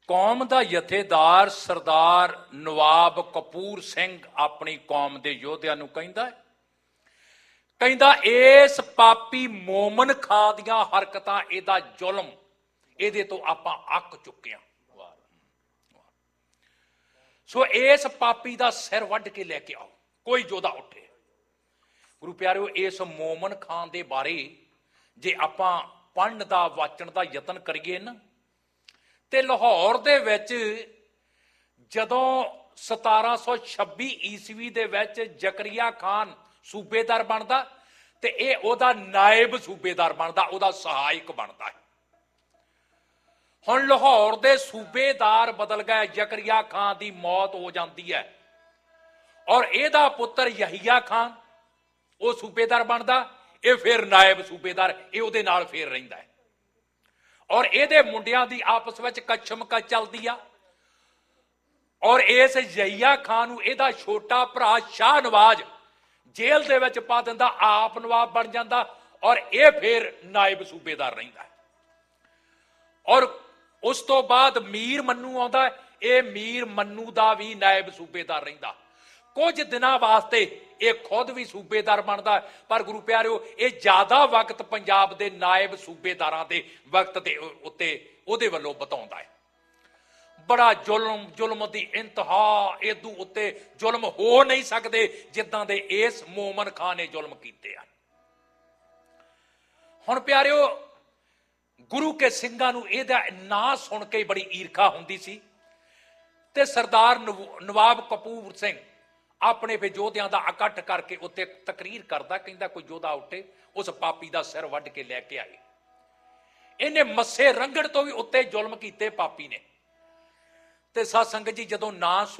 ਕੌਮ ਦਾ ਜਥੇਦਾਰ ਸਰਦਾਰ ਨਵਾਬ ਕਪੂਰ ਸਿੰਘ ਆਪਣੀ ਕੌਮ ਦੇ ਯੋਧਿਆਂ ਨੂੰ ਕਹਿੰਦਾ ਇਸ ਪਾਪੀ ਮੋਮਨ ਖਾਂ ਦੀਆਂ ਹਰਕਤਾਂ, ਇਹਦਾ ਜ਼ੁਲਮ, ਇਹਦੇ ਤੋਂ ਆਪਾਂ ਅੱਕ ਚੁੱਕੇ ਹਾਂ। ਸੋ ਇਸ ਪਾਪੀ ਦਾ ਸਿਰ ਵੱਢ ਕੇ ਲੈ ਕੇ ਆਓ, ਕੋਈ ਯੋਧਾ ਉੱਠੇ। ਗੁਰੂ ਪਿਆਰਿਓ, ਇਸ ਮੋਮਨ ਖਾਂ ਦੇ ਬਾਰੇ ਜੇ ਆਪਾਂ ਪੜ੍ਹਨ ਦਾ ਵਾਚਣ ਦਾ ਯਤਨ ਕਰੀਏ ਨਾ, ਤੇ ਲਾਹੌਰ ਦੇ ਵਿੱਚ ਜਦੋਂ 1726 ਈਸਵੀ ਦੇ ਵਿੱਚ ਜ਼ਕਰੀਆ ਖਾਨ ਸੂਬੇਦਾਰ ਬਣਦਾ ਤੇ ਇਹ ਉਹਦਾ ਨਾਇਬ ਸੂਬੇਦਾਰ ਬਣਦਾ, ਉਹਦਾ ਸਹਾਇਕ ਬਣਦਾ ਹੈ। ਹੁਣ ਲਾਹੌਰ ਦੇ ਸੂਬੇਦਾਰ ਬਦਲ ਗਏ, ਜ਼ਕਰੀਆ ਖਾਨ ਦੀ ਮੌਤ ਹੋ ਜਾਂਦੀ ਹੈ ਔਰ ਇਹਦਾ ਪੁੱਤਰ ਯਹੀਆ ਖਾਨ ਉਹ ਸੂਬੇਦਾਰ ਬਣਦਾ, ਇਹ ਫਿਰ ਨਾਇਬ ਸੂਬੇਦਾਰ, ਇਹ ਉਹਦੇ ਨਾਲ ਫੇਰ ਰਹਿੰਦਾ ਹੈ। ਔਰ ਇਹਦੇ ਮੁੰਡਿਆਂ ਦੀ ਆਪਸ ਵਿੱਚ ਕਸ਼ਮਕਸ਼ ਚੱਲਦੀ ਆ ਔਰ ਇਸ ਯਹੀਆ ਖਾਨ ਨੂੰ ਇਹਦਾ ਛੋਟਾ ਭਰਾ ਸ਼ਾਹ ਨਵਾਜ਼ ਜੇਲ੍ਹ ਦੇ ਵਿੱਚ ਪਾ ਦਿੰਦਾ, ਆਪ ਨਵਾਬ ਬਣ ਜਾਂਦਾ ਔਰ ਇਹ ਫਿਰ ਨਾਇਬ ਸੂਬੇਦਾਰ ਰਹਿੰਦਾ। ਔਰ ਉਸ ਤੋਂ ਬਾਅਦ ਮੀਰ ਮੰਨੂ ਆਉਂਦਾ, ਇਹ ਮੀਰ ਮੰਨੂ ਦਾ ਵੀ ਨਾਇਬ ਸੂਬੇਦਾਰ ਰਹਿੰਦਾ। ਕੁਝ ਦਿਨਾਂ ਵਾਸਤੇ ਇਹ ਖੁਦ ਵੀ ਸੂਬੇਦਾਰ ਬਣਦਾ, ਪਰ ਗੁਰੂ ਪਿਆਰਿਓ, ਇਹ ਜ਼ਿਆਦਾ ਵਕਤ ਪੰਜਾਬ ਦੇ ਨਾਇਬ ਸੂਬੇਦਾਰਾਂ ਦੇ ਵਕਤ ਦੇ ਉੱਤੇ ਉਹਦੇ ਵੱਲੋਂ ਬਤਾਉਂਦਾ ਹੈ। ਬੜਾ ਜ਼ੁਲਮ ਦੀ ਇੰਤਹਾ, ਇਦੋਂ ਉੱਤੇ ਜ਼ੁਲਮ ਹੋ ਨਹੀਂ ਸਕਦੇ ਜਿੱਦਾਂ ਦੇ ਇਸ ਮੋਮਨ ਖਾਨ ਨੇ ਜ਼ੁਲਮ ਕੀਤੇ ਆ। ਹੁਣ ਪਿਆਰਿਓ, ਗੁਰੂ ਕੇ ਸਿੰਘਾਂ ਨੂੰ ਇਹਦਾ ਨਾਂ ਸੁਣ ਕੇ ਬੜੀ ਈਰਖਾ ਹੁੰਦੀ ਸੀ ਤੇ ਸਰਦਾਰ ਨਵਾਬ ਕਪੂਰ ਸਿੰਘ ਆਪਣੇ ਫਿਰ ਯੋਧਿਆਂ ਦਾ ਇਕੱਠ ਕਰਕੇ ਉੱਤੇ ਤਕਰੀਰ ਕਰਦਾ, ਕਹਿੰਦਾ ਕੋਈ ਯੋਧਾ ਉੱਠੇ, ਉਸ ਪਾਪੀ ਦਾ ਸਿਰ ਵੱਢ ਕੇ ਲੈ ਕੇ ਆਏ। ਇਹਨੇ ਮੱਸੇ ਰੰਗੜ ਤੋਂ ਵੀ ਉੱਤੇ ਜ਼ੁਲਮ ਕੀਤੇ ਪਾਪੀ ਨੇ। ਤੇ ਸਾਧ ਸੰਗਤ ਜੀ, ਜਦੋਂ ਨਾਂ